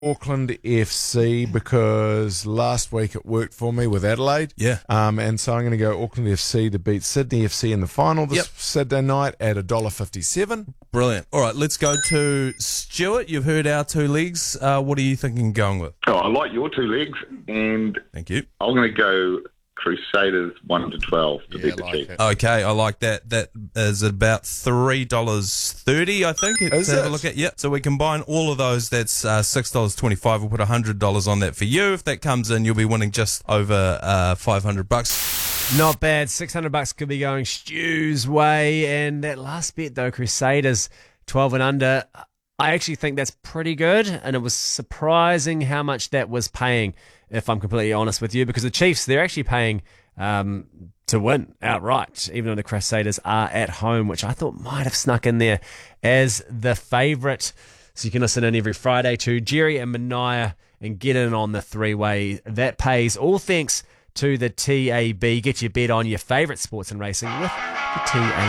Auckland FC because last week it worked for me with Adelaide. Yeah. And so I'm going to go Auckland FC to beat Sydney FC in the final this Saturday night at $1.57. Brilliant. All right, let's go to Stuart. You've heard our two legs. What are you thinking going with? Oh, I like your two legs, and Thank you. I'm going to go Crusaders 1 to 12 to beat the Chiefs. Okay, I like that. That is about $3.30, I think. Is to have a it? look at. Yep. So we combine all of those. That's $6.25. We'll put $100 on that for you. If that comes in, you'll be winning just over $500. Not bad. $600 could be going Stu's way. And that last bet, though, Crusaders 12 and under, I actually think that's pretty good. And it was surprising how much that was paying, if I'm completely honest with you, because the Chiefs, they're actually paying to win outright, even though the Crusaders are at home, which I thought might have snuck in there as the favourite. So you can listen in every Friday to Jerry and Mania and get in on the three-way. That pays, all thanks to the TAB. Get your bet on your favourite sports and racing with the TAB.